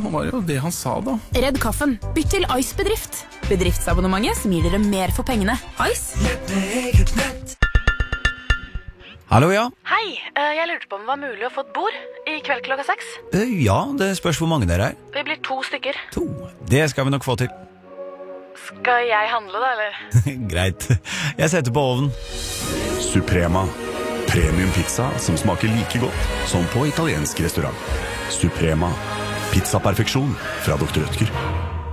var jo det han sa da. Redd kaffen. Bytt til Ice Bedrift. Bedriftsabonnementet som gir dere mer for pengene. Ice? Hallo, ja. Hei, jeg lurte på om det var mulig å få et bord i kveld klokka 6. Ja, det spørs hvor mange dere er. Vi blir 2 stykker. 2. Det skal vi nok få til. Skal jeg handle da, eller? Greit. Jeg setter på ovnen. Suprema. Premium pizza som smaker like godt som på italiensk restaurant. Suprema. Pizzaperfeksjon fra Dr. Rødtger.